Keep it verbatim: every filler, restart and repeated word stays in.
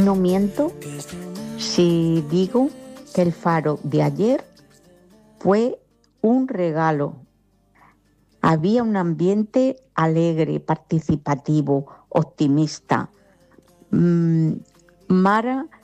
no miento si digo que el Faro de ayer fue un regalo. Había un ambiente alegre, participativo, optimista. Mm, Mara